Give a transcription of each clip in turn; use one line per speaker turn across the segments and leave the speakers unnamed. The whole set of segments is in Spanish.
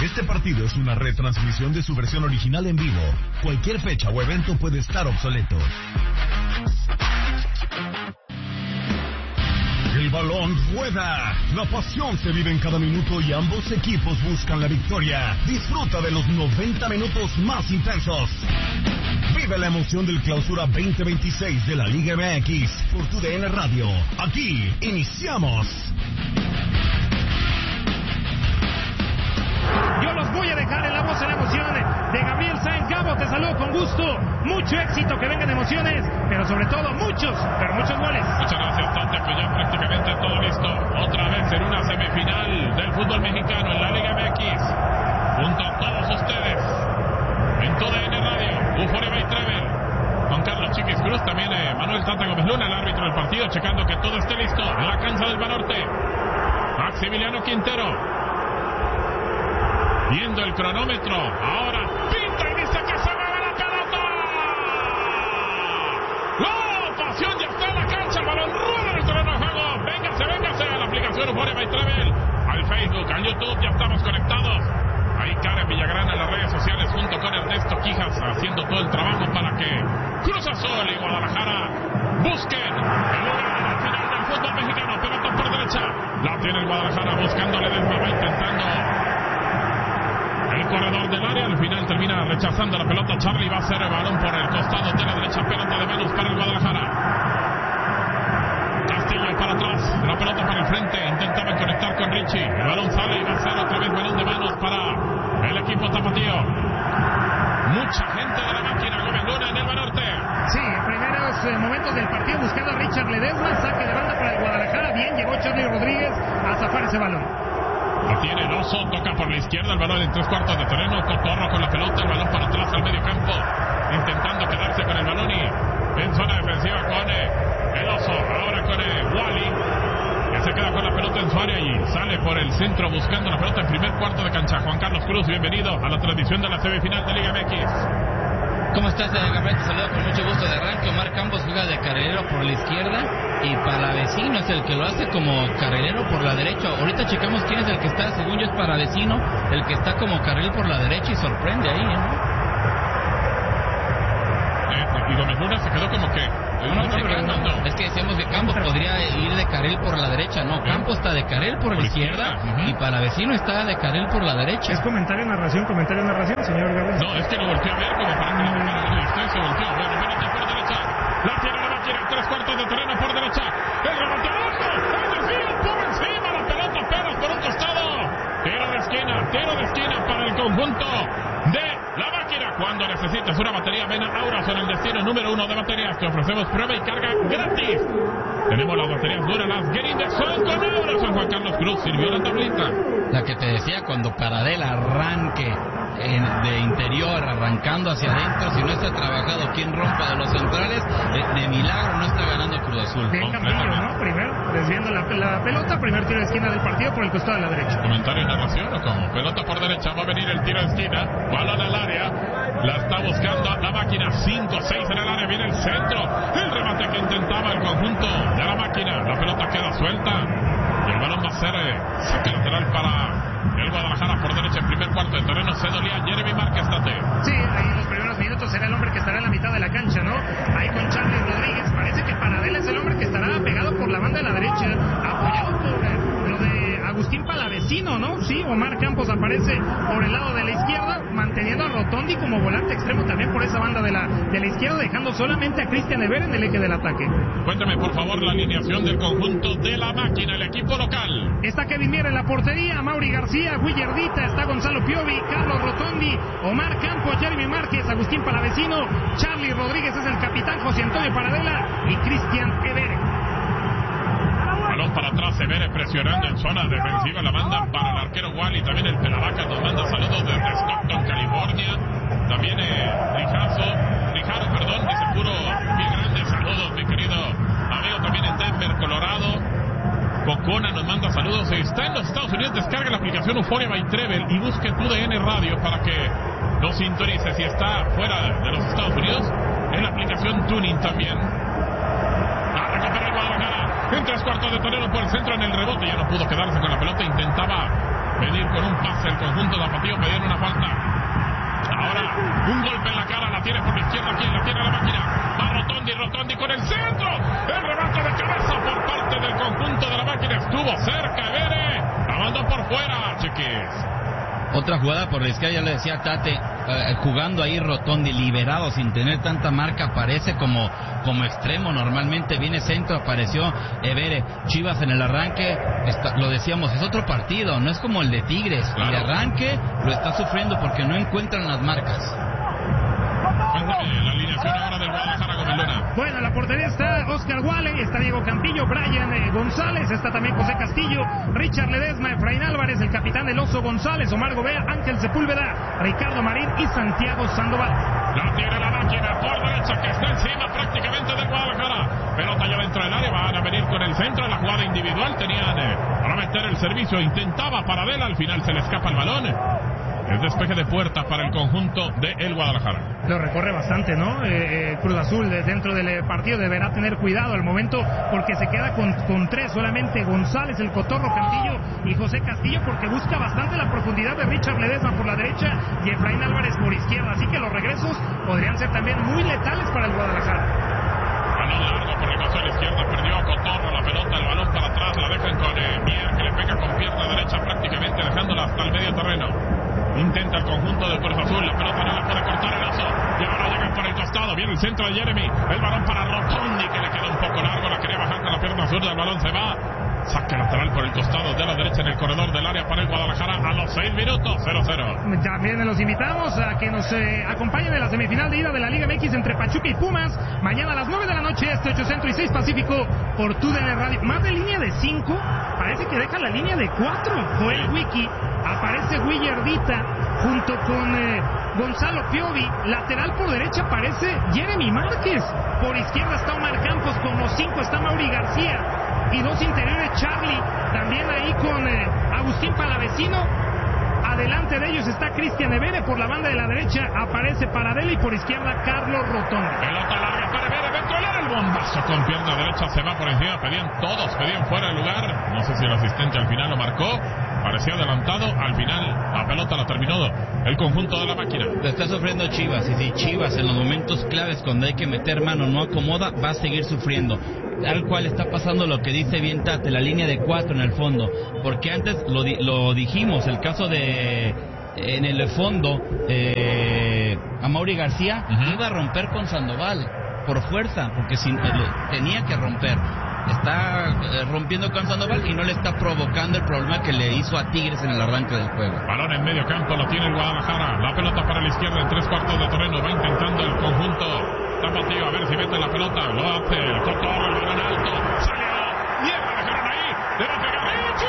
Este partido es una retransmisión de su versión original en vivo. Cualquier fecha o evento puede estar obsoleto. El balón rueda. La pasión se vive en cada minuto y ambos equipos buscan la victoria. Disfruta de los 90 minutos más intensos. Vive la emoción del Clausura 2026 de la Liga MX por TUDN Radio. Aquí iniciamos.
Yo los voy a dejar en la voz en la emoción de Gabriel Sainz. Gabo, te saludo con gusto. Mucho éxito, que vengan emociones, pero sobre todo muchos goles.
Muchas gracias, Tante. Pues ya prácticamente todo listo. Otra vez en una semifinal del fútbol mexicano en la Liga MX. Junto a todos ustedes en TUDN Radio, Euforia by Travel. Con Carlos Chiquis Cruz, también Manuel Tata Gómez Luna, el árbitro del partido, checando que todo esté listo en la cancha del Banorte. Maximiliano Quintero. Viendo el cronómetro, ahora pinta y dice que se mueve la pelota. ¡La pasión ya está en la cancha! El balón rueda en el terreno de juego. Véngase a la aplicación Euforia by Travel, al Facebook, al YouTube, ya estamos conectados. Ahí Karen Villagrana en las redes sociales junto con Ernesto Quijas haciendo todo el trabajo para que Cruz Azul y Guadalajara busquen el lugar en el final del fútbol mexicano. Pelota por derecha, la tiene el Guadalajara buscándole desde va intentando el corredor del área, al final termina rechazando la pelota. Charlie va a hacer el balón por el costado de la derecha, pelota de manos para el Guadalajara. Castillo para atrás, la pelota para el frente, intentaba conectar con Richie, el balón sale y va a ser otra vez balón de manos para el equipo tapatío. Mucha gente de la máquina, Gómez Luna en el Banorte.
Sí, en primeros momentos del partido buscando a Richard Ledesma, saque de banda para el Guadalajara, bien llegó Charlie Rodríguez a zafar ese balón.
La tiene el Oso, toca por la izquierda, el balón en 3/4 de terreno, Cotorro con la pelota, el balón para atrás al medio campo, intentando quedarse con el balón y en zona defensiva con el Oso, ahora con Wally, que se queda con la pelota en su área y sale por el centro buscando la pelota en primer cuarto de cancha. Juan Carlos Cruz, bienvenido a la transmisión de la semifinal de Liga MX.
¿Cómo estás, Gabriel? Te saludo con mucho gusto de arranque. Omar Campos juega de carrilero por la izquierda y Palavecino es el que lo hace como carrilero por la derecha. Ahorita checamos quién es el que está, según yo es Palavecino, el que está como carril por la derecha y sorprende ahí,
Y Gómez Luna se quedó como que...
Es que decíamos que Campos podría ir de carril por la derecha, no, Campos está de carril por la izquierda y Palavecino está de carril por la derecha.
¿Es comentario narración, señor Gabriel?
No, es que lo volteó a ver como para que usted se volteó. Bueno, pelota por derecha, la tiene la máquina, 3/4 de terreno por derecha, el remate abajo, el desvío por encima, la pelota apenas por un costado, tiro de esquina para el conjunto de la máquina. Cuando necesitas una batería, ven a Auras en el destino número 1 de baterías. Te ofrecemos prueba y carga gratis. Tenemos las baterías duras, las Gerindex son con Auras. San Juan Carlos Cruz sirvió la tablita.
La que te decía, cuando Paradel arranque de interior, arrancando hacia adentro, si no está trabajado, quien rompa de los centrales, de milagro no está ganando Cruz Azul.
Bien Campillo, ¿no? Primero, desviando la pelota, primer tiro de esquina del partido por el costado de la derecha.
¿Comentario y narración o cómo? Pelota por derecha, va a venir el tiro de esquina, balón al área, la está buscando la máquina, 5-6 en el área, viene el centro, el remate que intentaba el conjunto de la máquina, la pelota queda suelta y el balón va a ser saque lateral para el Guadalajara por derecha en primer cuarto de terreno. Se dolía Jeremy Márquez, Tate.
Sí, ahí en los primeros minutos será el hombre que estará en la mitad de la cancha, ¿no? Ahí con Charlie Rodríguez, parece que Paradel es el hombre que estará pegado por la banda de la derecha, apoyado por lo de Agustín Palavecino, ¿no? Sí, Omar Campos aparece por el lado de la izquierda, manteniendo a Rotondi como volante extremo también por esa banda de la izquierda, dejando solamente a Cristian Ever en el eje del ataque.
Cuéntame, por favor, la alineación del conjunto de la máquina, el equipo local.
Está Kevin Mier en la portería, Mauri García, Guillardita, está Gonzalo Piovi, Carlos Rotondi, Omar Campos, Jeremy Márquez, Agustín Palavecino, Charlie Rodríguez es el capitán, José Antonio Paradela y Cristian Ever.
Balón para atrás, Severe presionando en zona defensiva, la manda para el arquero Wally, también el Pelavaca nos manda saludos desde Stockton, California, también Rijaro, dice puro bien grande, saludos mi querido amigo, también en Denver, Colorado. Bocona nos manda saludos, está en los Estados Unidos, descarga la aplicación Euforia by Travel y busque TUDN Radio para que lo sintonice. Si está fuera de los Estados Unidos, en la aplicación Tuning también. A recuperar el Guadalajara en 3/4 de terreno por el centro, en el rebote, ya no pudo quedarse con la pelota, intentaba venir con un pase el conjunto de Tapatío, pedían una falta. Ahora, un golpe en la cara, la tiene por la izquierda, quien la tiene la máquina. Va Rotondi con el centro. El remate de cabeza por parte del conjunto de la máquina. Estuvo cerca, Vere. La mandó por fuera, Chiquis.
Otra jugada por la izquierda, ya le decía Tate, jugando ahí Rotondi, liberado, sin tener tanta marca, aparece como extremo, normalmente viene centro, apareció Evere. Chivas en el arranque, lo decíamos, es otro partido, no es como el de Tigres, claro. El arranque lo está sufriendo porque no encuentran las marcas.
Cuéntame la alineación ahora del Guadalajara, Gobeluna.
Bueno, en la portería está Oscar Wale, está Diego Campillo, Brian González, está también José Castillo, Richard Ledesma, Efraín Álvarez, el capitán del Oso González, Omar Gobea, Ángel Sepúlveda, Ricardo Marín y Santiago Sandoval.
La tiene la máquina por derecha, que está encima prácticamente del Guadalajara. Pelota ya dentro del área, van a venir con el centro, la jugada individual, tenían para meter el servicio, intentaba Paradela, al final se le escapa el balón. Es despeje de puerta para el conjunto de el Guadalajara.
Lo recorre bastante, ¿no? Cruz Azul dentro del partido deberá tener cuidado al momento porque se queda con tres solamente: González, el Cotorro, Campillo y José Castillo, porque busca bastante la profundidad de Richard Ledesma por la derecha y Efraín Álvarez por izquierda. Así que los regresos podrían ser también muy letales para el Guadalajara.
Balón largo por el costado de la izquierda, perdió a Cotorro la pelota, el balón para atrás, la dejan con Mier, que le pega con pierna derecha prácticamente, dejándola hasta el medio terreno. Intenta el conjunto del Cruz Azul, la pelota no la puede cortar el Oso, y ahora llegan por el costado, viene el centro de Jeremy, el balón para Rotondi, que le queda un poco largo, la quería bajar con la pierna zurda, el balón se va, saque lateral por el costado de la derecha en el corredor del área para el Guadalajara a los 6 minutos, 0-0.
También los invitamos a que nos acompañen en la semifinal de ida de la Liga MX entre Pachuca y Pumas, mañana a las 9 de la noche, 8 Centro y 6 Pacífico, por TUDN Radio. Más de línea de 5, parece que deja la línea de 4, Joel Wiki, aparece Willardita junto con Gonzalo Piovi, lateral por derecha aparece Jeremy Márquez, por izquierda está Omar Campos, con los 5 está Mauri García y dos interiores Charlie, también ahí con Agustín Palavecino, adelante de ellos está Cristian Evere, por la banda de la derecha aparece Paradela y por izquierda Carlos Rotondi.
Pelota larga para Evere, dentro del bombazo con pierna derecha, se va por encima, pedían fuera de lugar, no sé si el asistente al final lo marcó, parecía adelantado, al final la pelota la terminó el conjunto de la máquina.
Lo está sufriendo Chivas, y si Chivas en los momentos claves cuando hay que meter mano no acomoda, va a seguir sufriendo. Tal cual está pasando lo que dice bien Tate, la línea de 4 en el fondo, porque antes lo dijimos, el caso de en el fondo Amaury García iba a romper con Sandoval por fuerza, porque tenía que romper. Está rompiendo con Sandoval y no le está provocando el problema que le hizo a Tigres en el arranque del juego.
Balón en medio campo, lo tiene el Guadalajara, la pelota para la izquierda en 3/4 de terreno, va intentando el conjunto Tapatío, a ver si mete la pelota, lo hace el Cotorro, el balón alto, salió, mierda, dejaron ahí, debe pegar Richie,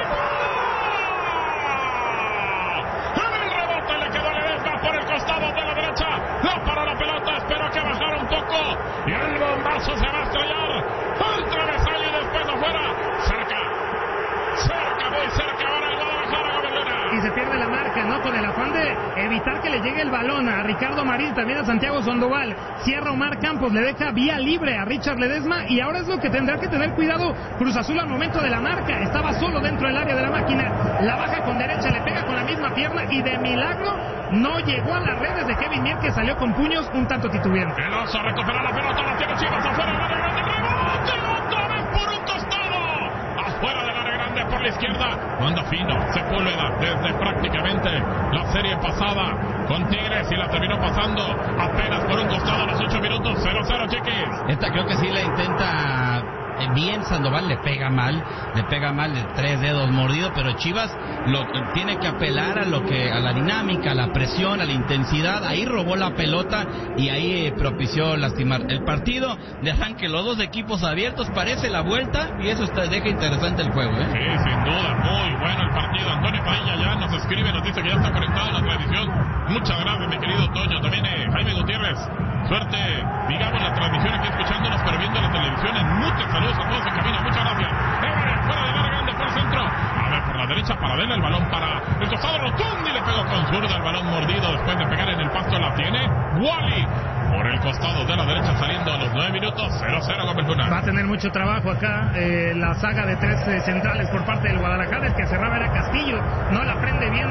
el rebote le quedó a Ledesma por el costado de la derecha, no paró la pelota, espero que bajara un poco, y el bombazo se va a estrellar, el travesaño y después afuera, cerca, muy cerca ahora el Guadalajara, Gobernador.
Y se pierde la marca, ¿no? Con el afán de evitar que le llegue el balón a Ricardo Marín, también a Santiago Sandoval. Cierra Omar Campos, le deja vía libre a Richard Ledesma y ahora es lo que tendrá que tener cuidado Cruz Azul al momento de la marca. Estaba solo dentro del área de la máquina, la baja con derecha, le pega con la misma pierna y de milagro no llegó a las redes de Kevin Mier, que salió con puños un tanto titubeante.
El Oso recupera la pelota, la tiene Chivas afuera del área grande, rebote otra vez por un costado, afuera del área grande por la izquierda, manda fino Sepúlveda desde prácticamente la serie pasada con Tigres y la terminó pasando apenas por un costado a los 8 minutos, 0-0, Chiquis.
Esta creo que sí la intenta bien Sandoval, le pega mal de 3 dedos mordido, pero Chivas tiene que apelar a la dinámica, a la presión, a la intensidad. Ahí robó la pelota y ahí propició lastimar el partido. Dejan que los dos equipos abiertos, parece la vuelta y eso deja interesante el juego, ¿eh?
Sí, sin duda, muy bueno el partido. Antonio Padilla ya nos escribe, nos dice que ya está conectado en la transmisión. Muchas gracias, mi querido Toño. También Jaime Gutiérrez, suerte, digamos, la transmisión aquí escuchándonos, pero viendo la televisión en mute. Saludos a todos en cabina, muchas gracias. Fuera del área grande por el centro. A ver, por la derecha, Paradela, el balón para el costado, Rotondi le pegó con zurda, el balón mordido después de pegar en el pasto, la tiene Wally. Por el costado de la derecha saliendo a los 9 minutos, 0-0 Gómez Luna.
Va a tener mucho trabajo acá la saga de 3 centrales por parte del Guadalajara. El que cerraba era Castillo, no la prende bien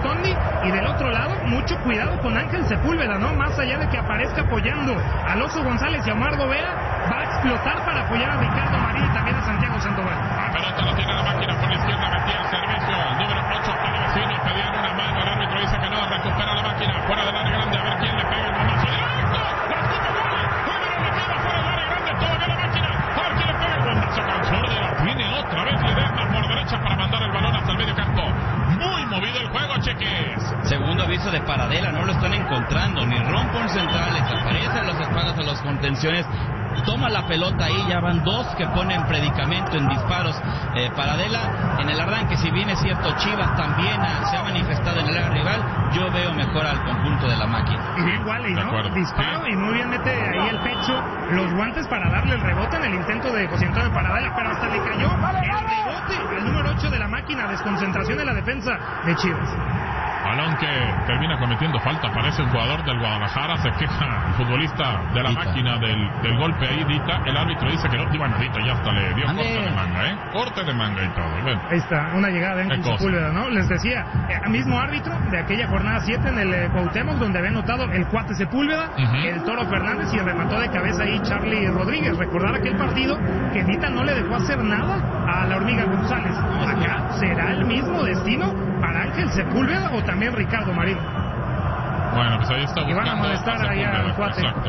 Rotondi, y del otro lado, mucho cuidado con Ángel Sepúlveda, ¿no? Más allá de que aparezca apoyando a Oso González y a Omar Gobea, va a explotar para apoyar a Ricardo Marín y también a Santiago Sandoval.
La pelota la tiene la máquina por la izquierda, metía el servicio, el número 8 para Vecino, pedían una mano, el árbitro dice que no, recupera la máquina, fuera del área grande, a ver quién le pega el mamazo directo, la escupa gol, le queda fuera del área grande, todavía la máquina, a ver quién le pega el bombazo con zurda, la tiene otra vez Ledesma por derecha para mandar el balón hasta el medio campo. Muy movido el juego, Cheques.
Segundo aviso de Paradela, no lo están encontrando, ni rompe un central, les aparecen las espaldas a los contenciones, toma la pelota ahí, ya van dos que ponen predicamento en disparos. Paradela en el arranque, si bien es cierto, Chivas también se ha manifestado en el área rival, yo veo mejor al conjunto de la máquina.
Y bien Wally, ¿no? Disparo, sí. Y muy bien mete ahí el pecho, los guantes para darle el rebote en el intento de José Antonio Paradela, pero hasta le cayó el rebote al número 8 de la máquina, desconcentración en la defensa de Chivas.
Balón que termina cometiendo falta, parece un jugador del Guadalajara, se queja el futbolista de la
Dita.
máquina del golpe ahí, Dita, el árbitro dice que no, bueno, Dita ya hasta le dio corte de manga, corte de manga y todo. Bueno.
Ahí está, una llegada de Ángel Sepúlveda, ¿no? Les decía, mismo árbitro de aquella jornada 7 en el Cuauhtémoc, donde había notado el cuate Sepúlveda, el Toro Fernández, y remató de cabeza ahí Charlie Rodríguez. Recordar aquel partido que Dita no le dejó hacer nada a la Hormiga González. Acá será el mismo destino para Ángel Sepúlveda o también Ricardo Marín.
Bueno, pues ahí está buscando.
Y van a molestar ahí al cuate.
Exacto.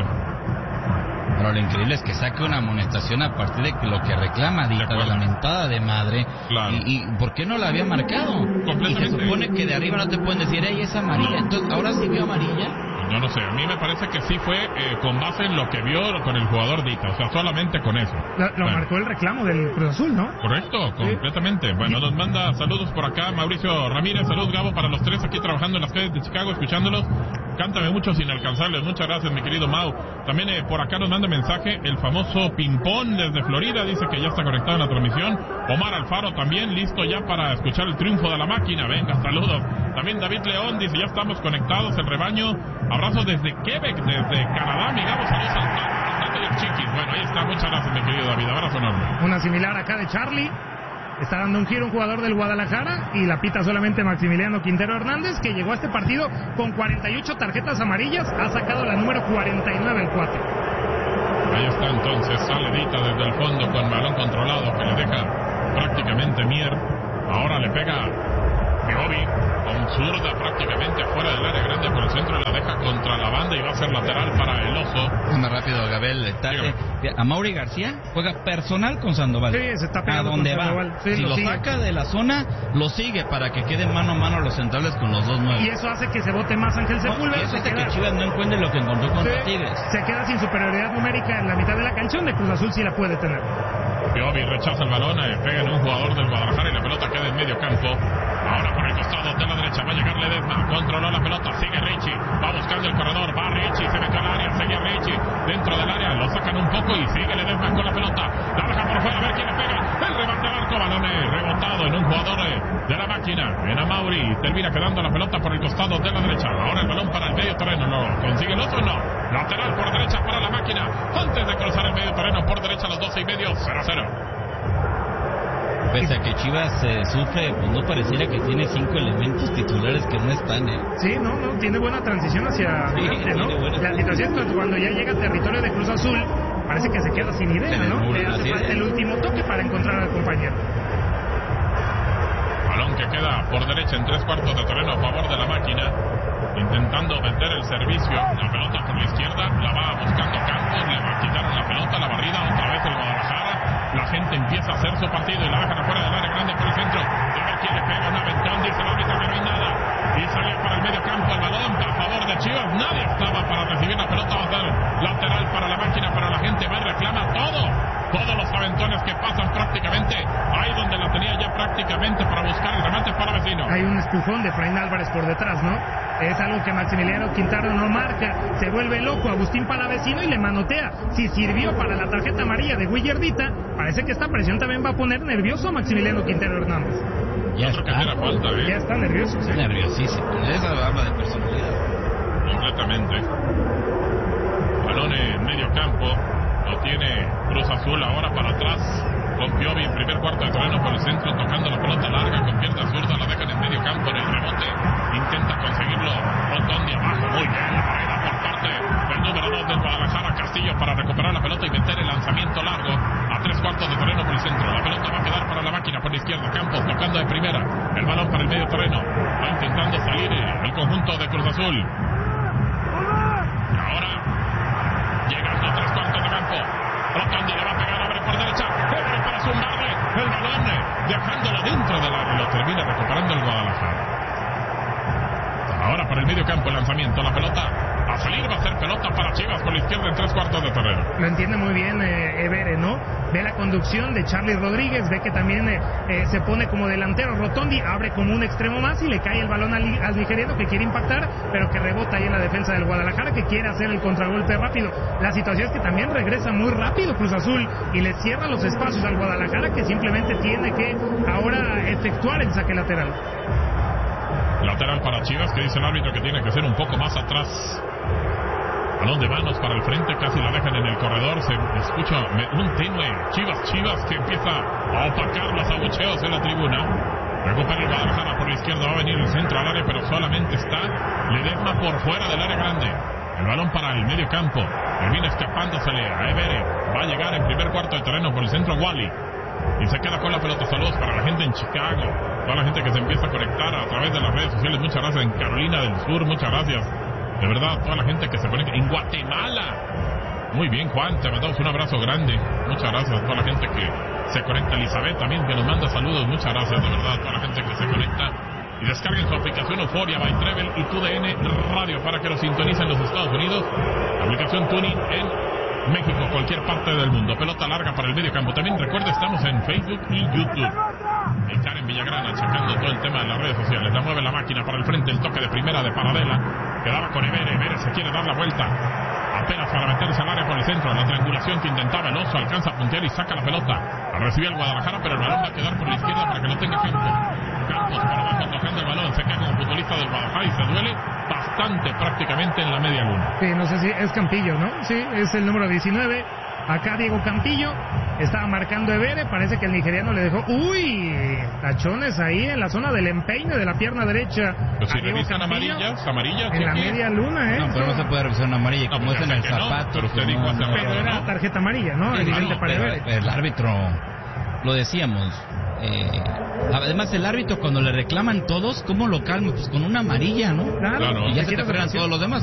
Pero lo increíble es que saque una amonestación a partir de lo que reclama Dita, de la mentada de madre.
Claro.
Y ¿por qué no la había marcado? Y se supone que de arriba no te pueden decir, ¡ey, es amarilla! Entonces, ¿ahora sí vio amarilla?
Yo no sé, a mí me parece que sí fue con base en lo que vio con el jugador Dita, o sea, solamente con eso.
Lo marcó el reclamo del Cruz Azul, ¿no?
Correcto, completamente. Bueno, nos manda saludos por acá Mauricio Ramírez, saludos Gabo para los tres aquí trabajando en las calles de Chicago, escuchándolos. Cántame muchos inalcanzables, muchas gracias mi querido Mau. También por acá nos manda mensaje el famoso Pimpón desde Florida, dice que ya está conectado en la transmisión. Omar Alfaro también listo ya para escuchar el triunfo de la máquina, venga, saludos. También David León dice, ya estamos conectados, el rebaño. Abrazos desde Quebec, desde Canadá, amigos, saludos al Tato y al Chiquis. Bueno, ahí está, muchas gracias mi querido David, abrazo enorme.
Una similar acá de Charlie. Está dando un giro un jugador del Guadalajara y la pita solamente Maximiliano Quintero Hernández, que llegó a este partido con 48 tarjetas amarillas, ha sacado la número 49 el cuate.
Ahí está entonces, sale Dita desde el fondo con balón controlado que le deja prácticamente Mier. Ahora le pega Piovi con zurda prácticamente afuera del área grande por el centro, la deja contra la banda y va a ser lateral para el Oso.
Más rápido, Gabel. A Mauri García juega personal con Sandoval.
Sí, se está pegando
a donde
con Sandoval.
va.
Sí,
si lo saca de la zona, lo sigue para que queden mano a mano los centrales con los dos nuevos.
Y eso hace que se vote más Ángel Sepúlveda.
Y eso hace que Chivas no encuentre lo que encontró contra Tigres.
Se queda sin superioridad numérica en la mitad de la cancha, donde Cruz Azul sí la puede tener.
Piovi rechaza el balón, pega en un jugador del Guadalajara y la pelota queda en medio campo. Ahora por el costado de la derecha va a llegar Ledesma, controló la pelota, sigue Richie, va buscando el corredor, va Richie, se metió al área, sigue Richie, dentro del área, lo sacan un poco y sigue Ledesma con la pelota, la deja por fuera, a ver quién le pega, el remate al arco, balón rebotado en un jugador de la máquina, en Amauri, termina quedando la pelota por el costado de la derecha, ahora el balón para el medio terreno, no, consigue el otro, no, lateral por derecha para la máquina, antes de cruzar el medio terreno, por derecha a los 12:30, 0-0.
Pese a que Chivas sufre, pues no pareciera que tiene 5 elementos titulares que no están,
Sí, no, tiene buena transición hacia adelante, ¿no? La situación es cuando ya llega a territorio de Cruz Azul, parece que se queda sin idea, ¿no? Le hace falta el último toque para encontrar al compañero.
Balón que queda por derecha en 3/4 de terreno a favor de la máquina, intentando meter el servicio, la pelota por la izquierda, la va buscando Campos, le va a quitar la pelota, la barrida, otra vez el Guadalajara. La gente empieza a hacer su partido y la dejan afuera del área grande por el centro. A ver quién le pega un aventón, dice el árbitro que no hay nada. Y sale para el medio campo el balón a favor de Chivas. Nadie estaba para recibir la pelota, va a ser lateral para la máquina, pero la gente va y reclama todo. Todos los aventones que pasan prácticamente ahí donde la tenía ya prácticamente para buscar el remate para Vecino.
Hay un espujón de Efraín Álvarez por detrás, ¿no? Es algo que Maximiliano Quintero no marca. Se vuelve loco Agustín Palavecino y le manotea. Si sirvió para la tarjeta amarilla de Willardita, parece que esta presión también va a poner nervioso a Maximiliano Quintero Hernández.
Ya
Otro
está.
que tiene falta,
Ya está nervioso.
Está nerviosísimo. Eso habla de personalidad.
Completamente. Balón en medio campo. Lo tiene Cruz Azul ahora para atrás. Con Piovi en primer cuarto de terreno por el centro, tocando la pelota larga con pierna zurda, la dejan en medio campo en el rebote. medio terreno. Va intentando salir el conjunto de Cruz Azul. Ahora, llegando a 3/4 de campo. Rotondi le va a pegar, abre por derecha. Ebre para zumbarle el balón, dejándolo dentro del área. Lo termina recuperando el Guadalajara. Ahora para el medio campo el lanzamiento. La pelota a salir, va a ser pelota para Chivas por la izquierda en 3/4 de terreno.
Lo entiende muy bien Evere, ¿no? Ve la conducción de Charlie Rodríguez, ve que también se pone como delantero Rotondi, abre como un extremo más y le cae el balón al nigeriano que quiere impactar, pero que rebota ahí en la defensa del Guadalajara, que quiere hacer el contragolpe rápido. La situación es que también regresa muy rápido Cruz Azul y le cierra los espacios al Guadalajara, que simplemente tiene que ahora efectuar el saque lateral.
Lateral para Chivas, que dice el árbitro que tiene que ser un poco más atrás. Balón de manos para el frente, casi la dejan en el corredor. Se escucha un tenue Chivas que empieza a opacar los abucheos en la tribuna. Recupera el Guadalajara por la izquierda, va a venir el centro al área, pero solamente está Ledesma por fuera del área grande. El balón para el medio campo. Termina escapándosele a Evere. Va a llegar en primer cuarto de terreno por el centro Wally. Y se queda con la pelota. Saludos para la gente en Chicago, toda la gente que se empieza a conectar a través de las redes sociales. Muchas gracias en Carolina del Sur, muchas gracias. De verdad, toda la gente que se conecta en Guatemala. Muy bien, Juan, te mandamos un abrazo grande. Muchas gracias a toda la gente que se conecta. Elizabeth también, que nos manda saludos. Muchas gracias, de verdad, a toda la gente que se conecta. Y descarguen su aplicación Euforia by Trevel y TUDN Radio para que lo sintonicen en los Estados Unidos. La aplicación Tuning en México, cualquier parte del mundo. Pelota larga para el medio campo. También recuerda, estamos en Facebook y YouTube. Y Karen Villagrana checando todo el tema de las redes sociales. La mueve la máquina para el frente, el toque de primera de Paradela. Quedaba con Evere. Evere se quiere dar la vuelta. Apenas para meterse al área por el centro. La triangulación que intentaba el Oso, alcanza a puntear y saca la pelota. La recibe el Guadalajara, pero el balón va a quedar por la izquierda para que no tenga Campos por abajo tocando el balón. Se queda como futbolista del Guadalajara y se duele bastante, prácticamente en la media luna.
Sí, no sé si es Campillo, ¿no? Sí, es el número 19. Acá Diego Campillo estaba marcando Evere. Parece que el nigeriano le dejó, tachones ahí en la zona del empeine de la pierna derecha.
Pero si revisan amarillas
en la media luna,
No, pero no se puede revisar una amarilla, como es en el zapato.
Pero usted dijo hace rato,
pero era tarjeta amarilla, ¿no? Evidente para Evere.
El árbitro, lo decíamos. Además, el árbitro, cuando le reclaman todos, ¿cómo lo calma? Pues con una amarilla, ¿no?
Claro.
Y ya se te frenan todos los demás.